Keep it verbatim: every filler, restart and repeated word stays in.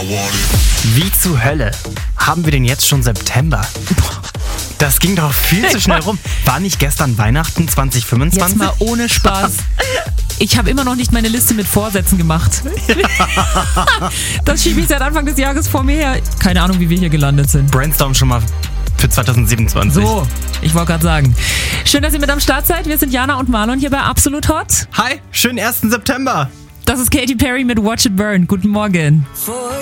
Wie zur Hölle? Haben wir denn jetzt schon September? Das ging doch viel zu schnell rum. War nicht gestern Weihnachten zwanzig fünfundzwanzig? Jetzt mal ohne Spaß. Ich habe immer noch nicht meine Liste mit Vorsätzen gemacht. Das schiebe ich seit Anfang des Jahres vor mir her. Keine Ahnung, wie wir hier gelandet sind. Brainstorm schon mal für zwanzig siebenundzwanzig. So, ich wollte gerade sagen. Schön, dass ihr mit am Start seid. Wir sind Jana und Marlon hier bei Absolut Hot. Hi, schönen ersten September. Das ist Katy Perry mit Watch It Burn. Guten Morgen.